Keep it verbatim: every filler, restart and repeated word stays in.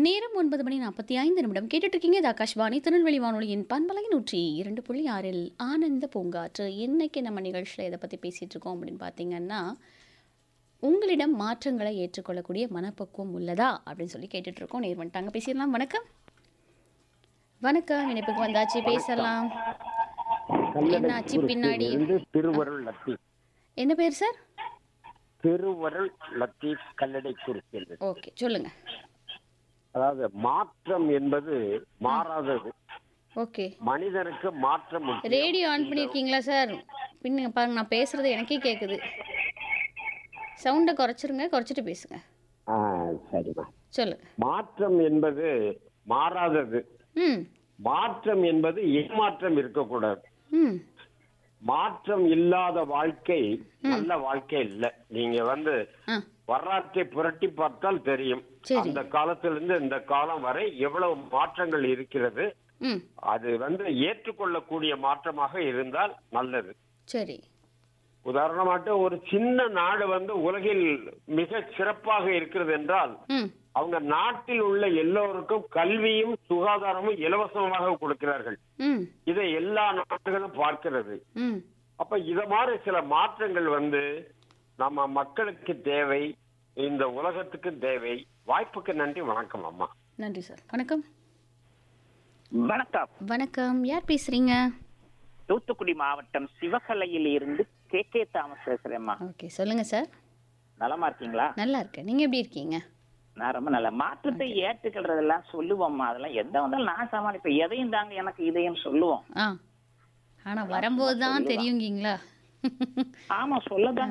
நேரம் ஒன்பது மணி நாற்பத்தி ஐந்து நிமிடம் கேட்டுட்டு இருக்கீங்க. இது ஆகாஷ்வாணி திருநெல்வேலி வானொலியின் பண்பலை நூற்றி இரண்டு புள்ளி ஆறில் ஆனந்த பூங்காற்று. இன்னைக்கு நம்ம நிகழ்ச்சியில் எதை பற்றி பேசிகிட்டு இருக்கோம் அப்படின்னு பார்த்தீங்கன்னா, உங்களிடம் மாற்றங்களை ஏற்றுக்கொள்ளக்கூடிய மனப்பக்குவம் உள்ளதா அப்படின்னு சொல்லி கேட்டுட்டு இருக்கோம். நேர் வந்துட்டாங்க, பேசிடலாம். வணக்கம் வணக்கம், இணைப்புக்கு வந்தாச்சு, பேசலாம். என்னாச்சு பின்னாடி? திருவருள் லத்தீப். என்ன பேர் சார்? திருவருள் லத்தீப், கல்லடை குறிப்பில். ஓகே, சொல்லுங்க. அதாவது மாற்றம் என்பது மாறாதது. ஓகே, மனிதனுக்கு மாற்றம் முக்கியம். ரேடியோ ஆன் பண்ணியிருக்கீங்களா சார்? பின்னுங்க பாருங்க, நான் பேசுறது எனக்கே கேட்குது. சவுண்டை குறைச்சிருங்க, குறைச்சிட்டு பேசுங்க. ஆ, சரிம்மா. சொல்லுங்க. மாற்றம் என்பது மாறாதது. ம் மாற்றம் என்பது ஏமாற்றம் இருக்கக்கூடாது. ம் மாற்றம் இல்லாத வாழ்க்கை நல்ல வாழ்க்கை இல்லை. நீங்க வந்து ஆ வரலாற்றை புரட்டி பார்த்தால் தெரியும். சரி. அந்த காலத்திலிருந்து இந்த காலம் வரை எவ்வளவு மாற்றங்கள் இருக்கிறது. ம் அது வந்து ஏற்றுக்கொள்ளக்கூடிய மாற்றமாக இருந்தால் நல்லது. சரி. உதாரணமாக ஒரு சின்ன நாடு வந்து உலகில் மிக சிறப்பாக இருக்கிறது என்றால் ம் அவங்க நாட்டில் உள்ள எல்லோருக்கும் கல்வியும் சுகாதாரமும் இலவசமாக கொடுக்கிறார்கள். ம் இதை எல்லா நாடுகளும் பார்க்கிறது. ம் அப்ப இத மாதிரி சில மாற்றங்கள் வந்து நம்ம மக்களுக்கு தேவை, இந்த உலகத்துக்கு தேவை. வாய்ப்புக்கு நன்றி. வணக்கம் அம்மா. நன்றி சார். வணக்கம். வணக்கம். வணக்கம், யார் பேசுறீங்க? தூத்துக்குடி மாவட்டம் சிவகலையில் இருந்து கே கே தாமஸ் பேசுறேம்மா. ஓகே, சொல்லுங்க சார். நலமா இருக்கீங்களா? நல்லா இருக்கேன், நீங்க எப்படி இருக்கீங்க? நான் ரொம்ப நல்ல. மாற்றத்தை ஏற்றுக்கிறதெல்லாம் சொல்லுவோம்மா, அதெல்லாம் எந்த வந்தாலும் நான் சமாளிப்பேன். எதையும் தாங்க எனக்கு இதையும் சொல்லுவோம். ஆ ஆனா வரும்போது தான் தெரியுங்கீங்களா? ஆமா, சொல்லதாங்க